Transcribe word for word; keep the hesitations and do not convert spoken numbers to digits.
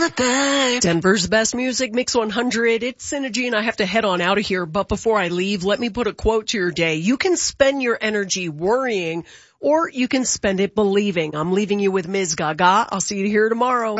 Denver's best music, Mix one hundred. It's Synergy, and I have to head on out of here. But before I leave, let me put a quote to your day. You can spend your energy worrying, or you can spend it believing. I'm leaving you with Miz Gaga. I'll see you here tomorrow.